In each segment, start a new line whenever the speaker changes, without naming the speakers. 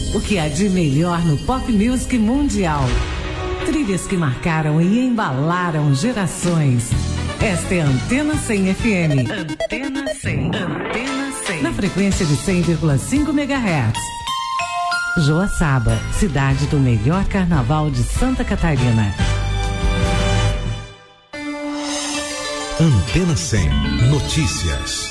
O que há de melhor no pop music mundial. Trilhas que marcaram e embalaram gerações. Esta é a Antena 100 FM. Antena 100. Antena 100. Na frequência de 100,5 MHz. Joaçaba, cidade do melhor carnaval de Santa Catarina.
Antena 100 Notícias.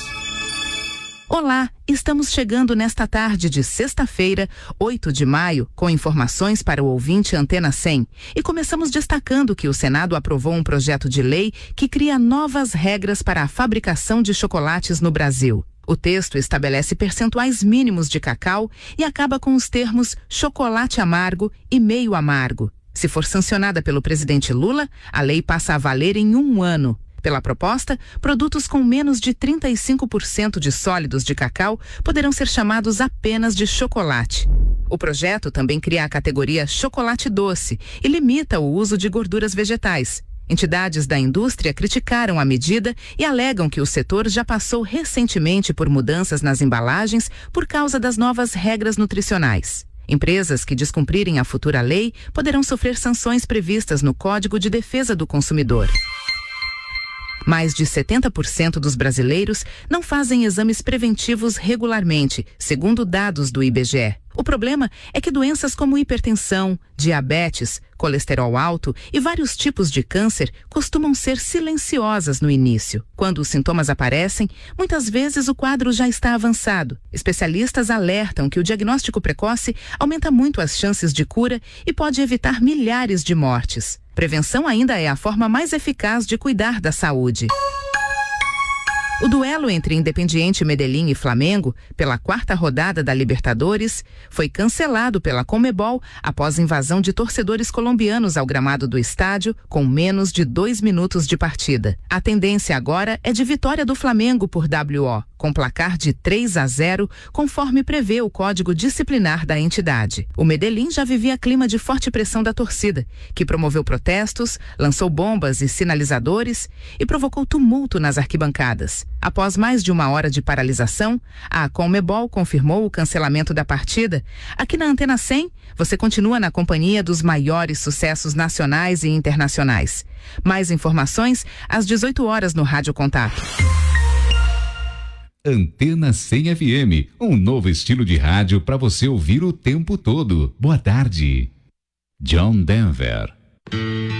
Olá, estamos chegando nesta tarde de sexta-feira, 8 de maio, com informações para o ouvinte Antena 100. E começamos destacando que o Senado aprovou um projeto de lei que cria novas regras para a fabricação de chocolates no Brasil. O texto estabelece percentuais mínimos de cacau e acaba com os termos chocolate amargo e meio amargo. Se for sancionada pelo presidente Lula, a lei passa a valer em 1 ano. Pela proposta, produtos com menos de 35% de sólidos de cacau poderão ser chamados apenas de chocolate. O projeto também cria a categoria chocolate doce e limita o uso de gorduras vegetais. Entidades da indústria criticaram a medida e alegam que o setor já passou recentemente por mudanças nas embalagens por causa das novas regras nutricionais. Empresas que descumprirem a futura lei poderão sofrer sanções previstas no Código de Defesa do Consumidor. Mais de 70% dos brasileiros não fazem exames preventivos regularmente, segundo dados do IBGE. O problema é que doenças como hipertensão, diabetes, colesterol alto e vários tipos de câncer costumam ser silenciosas no início. Quando os sintomas aparecem, muitas vezes o quadro já está avançado. Especialistas alertam que o diagnóstico precoce aumenta muito as chances de cura e pode evitar milhares de mortes. Prevenção ainda é a forma mais eficaz de cuidar da saúde. O duelo entre Independiente Medellín e Flamengo, pela 4ª rodada da Libertadores, foi cancelado pela Conmebol após invasão de torcedores colombianos ao gramado do estádio, com menos de 2 minutos de partida. A tendência agora é de vitória do Flamengo por WO, com placar de 3-0, conforme prevê o Código Disciplinar da entidade. O Medellín já vivia clima de forte pressão da torcida, que promoveu protestos, lançou bombas e sinalizadores e provocou tumulto nas arquibancadas. Após mais de 1 hora de paralisação, a Conmebol confirmou o cancelamento da partida. Aqui na Antena 100, você continua na companhia dos maiores sucessos nacionais e internacionais. Mais informações às 18 horas no Rádio Contato.
Antena 100 FM, um novo estilo de rádio para você ouvir o tempo todo. Boa tarde. John Denver.